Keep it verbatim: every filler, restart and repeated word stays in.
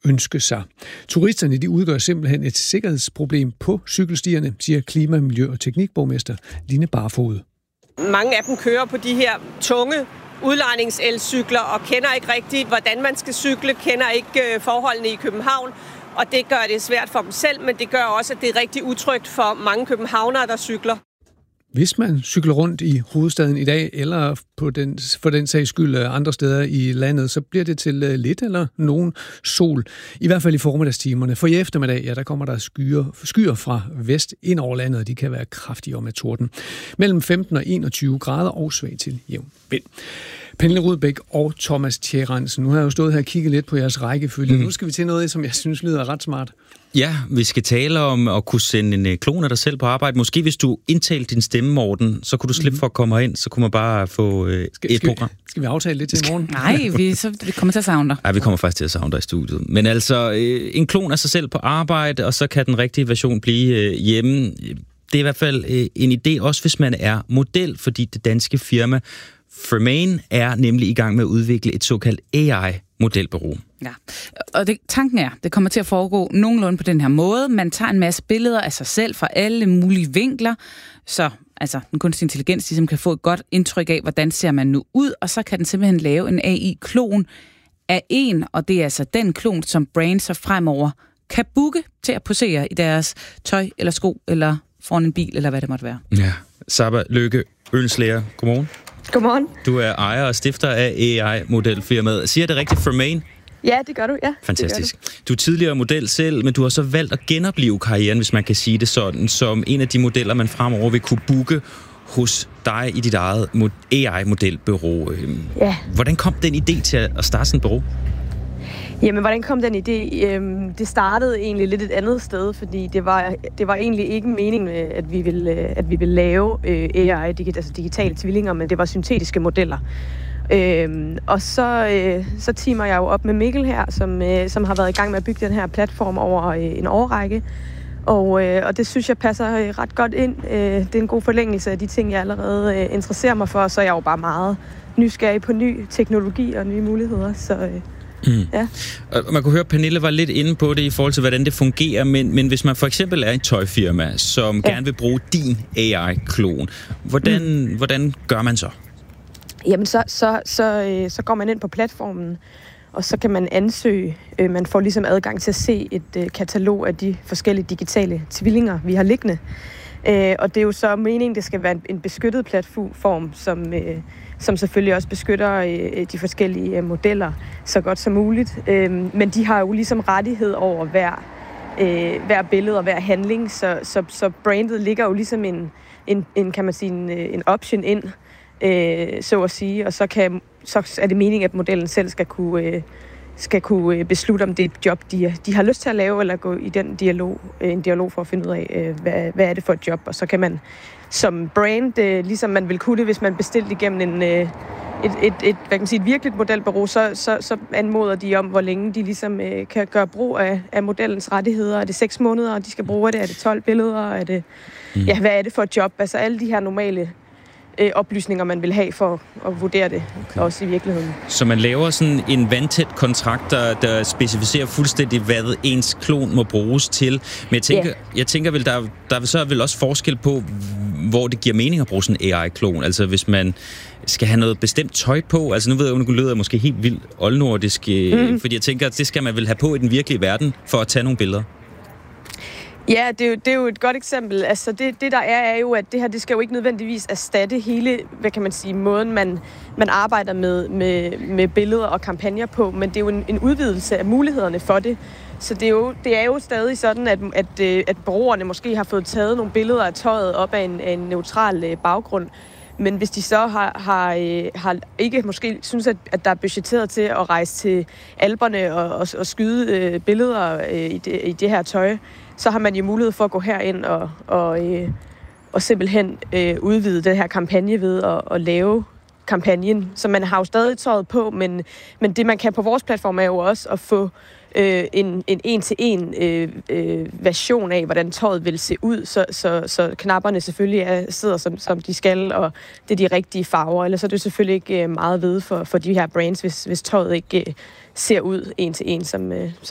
ønske sig. Turisterne de udgør simpelthen et sikkerhedsproblem på cykelstierne, siger klima-, miljø- og teknikborgmester Line Barfod. Mange af dem kører på de her tunge udlejningselcykler og kender ikke rigtigt, hvordan man skal cykle, kender ikke forholdene i København. Og det gør det svært for dem selv, men det gør også, at det er rigtig utrygt for mange københavnere, der cykler. Hvis man cykler rundt i hovedstaden i dag, eller på den, for den sags skyld andre steder i landet, så bliver det til lidt eller nogen sol. I hvert fald i formiddagstimerne. For i eftermiddag, ja, der kommer der skyer, skyer fra vest ind over landet, og de kan være kraftige og med torden. Mellem femten og enogtyve grader og svag til jævn vind. Pernille Rudbæk og Thomas Tjærensen. Nu har jeg jo stået her og kigget lidt på jeres rækkefølge. Mm. Nu skal vi til noget, som jeg synes lyder ret smart. Ja, vi skal tale om at kunne sende en klon af dig selv på arbejde. Måske hvis du indtalte din stemme, Morten, så kunne du slippe mm. for at komme ind, så kunne man bare få øh, skal, et skal program. Vi, skal vi aftale lidt til i morgen? Nej, vi, så, vi kommer til at savne dig. Ja, vi kommer faktisk til at savne dig i studiet. Men altså, øh, en klon af sig selv på arbejde, og så kan den rigtige version blive øh, hjemme. Det er i hvert fald øh, en idé, også hvis man er model, fordi det danske firma Fermain er nemlig i gang med at udvikle et såkaldt A I-modelbureau. Ja, og det, tanken er, det kommer til at foregå nogenlunde på den her måde. Man tager en masse billeder af sig selv fra alle mulige vinkler, så altså, den kunstige intelligens ligesom kan få et godt indtryk af, hvordan ser man nu ud, og så kan den simpelthen lave en A I-klon af en, og det er altså den klon, som brands så fremover kan booke til at posere i deres tøj eller sko, eller foran en bil, eller hvad det måtte være. Ja, Saba Lykke Ønslæger, godmorgen. Godmorgen. Du er ejer og stifter af A I-modelfirmaet. Siger det rigtigt, Fermain? Ja, det gør du, ja. Fantastisk. Du. du er tidligere model selv, men du har så valgt at genopleve karrieren, hvis man kan sige det sådan, som en af de modeller, man fremover vil kunne booke hos dig i dit eget A I-modelbureau. Ja. Hvordan kom den idé til at starte sådan et bureau? Jamen, hvordan kom den idé? Øhm, det startede egentlig lidt et andet sted, fordi det var, det var egentlig ikke meningen, at vi ville, at vi ville lave øh, A I, altså digitale tvillinger, men det var syntetiske modeller. Øhm, og så, øh, så teamer jeg jo op med Mikkel her, som, øh, som har været i gang med at bygge den her platform over øh, en årrække. Og, øh, og det synes jeg passer øh, ret godt ind. Øh, det er en god forlængelse af de ting, jeg allerede øh, interesserer mig for, så er jeg jo bare meget nysgerrig på ny teknologi og nye muligheder, så... Øh, Mm. Ja. Og man kunne høre, at Pernille var lidt inde på det i forhold til, hvordan det fungerer, men, men hvis man for eksempel er et tøjfirma, som ja. gerne vil bruge din A I-klon, hvordan, mm. hvordan gør man så? Jamen, så, så, så, så går man ind på platformen, og så kan man ansøge. Man får ligesom adgang til at se et katalog af de forskellige digitale tvillinger, vi har liggende. Og det er jo så meningen, det skal være en beskyttet platform, som... som selvfølgelig også beskytter øh, de forskellige øh, modeller så godt som muligt. Øh, men de har jo ligesom rettighed over hver, øh, hver billede og hver handling, så, så, så brandet ligger jo ligesom en, en, en kan man sige, en, en option ind, øh, så at sige, og så, kan, så er det meningen, at modellen selv skal kunne, øh, skal kunne beslutte, om det er et job, de, de har lyst til at lave, eller gå i den dialog, en dialog for at finde ud af, øh, hvad, hvad er det for et job, og så kan man som brand, øh, ligesom man vil kunne det, hvis man bestilte igennem en, øh, et, et, et, hvad kan man sige, et virkeligt modelbureau, så, så, så anmoder de om, hvor længe de ligesom øh, kan gøre brug af, af modellens rettigheder. Er det seks måneder, og de skal bruge det? Er det tolv billeder? Er det, mm. ja, hvad er det for et job? Altså alle de her normale øh, oplysninger, man vil have for at vurdere det, okay. også i virkeligheden. Så man laver sådan en vandtæt kontrakt, der, der specificerer fuldstændig, hvad ens klon må bruges til. Men jeg tænker, yeah. jeg tænker vel, der, der er så vel også forskel på, hvor det giver mening at bruge sådan en A I-klon. Altså hvis man skal have noget bestemt tøj på. Altså nu ved jeg, at det lyder måske helt vildt oldnordisk, mm. fordi jeg tænker, at det skal man vel have på i den virkelige verden, for at tage nogle billeder. Ja, det er, jo, det er jo et godt eksempel. Altså det, det der er, er jo, at det her, det skal jo ikke nødvendigvis erstatte hele, hvad kan man sige, måden, man, man arbejder med, med, med billeder og kampagner på, men det er jo en, en udvidelse af mulighederne for det. Så det er jo, det er jo stadig sådan, at, at, at brugerne måske har fået taget nogle billeder af tøjet op af en, af en neutral baggrund. Men hvis de så har, har, har ikke måske synes, at, at der er budgetteret til at rejse til Alperne og, og, og skyde øh, billeder øh, i, det, i det her tøj, så har man jo mulighed for at gå herind og, og, øh, og simpelthen øh, udvide den her kampagne ved at, at lave kampagnen. Så man har jo stadig tøjet på, men, men det man kan på vores platform er jo også at få øh, en, en en-til-en øh, øh, version af, hvordan tøjet vil se ud, så, så, så knapperne selvfølgelig er, sidder som, som de skal, og det er de rigtige farver. Ellers er det selvfølgelig ikke meget ved for, for de her brands, hvis, hvis tøjet ikke øh, ser ud en-til-en, som, øh,